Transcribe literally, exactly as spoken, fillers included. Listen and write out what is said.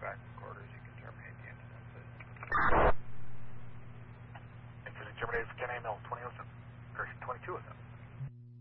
back recorders, you can terminate the incident. Incident terminated for ten A M L twenty oh seven, or twenty-two oh seven.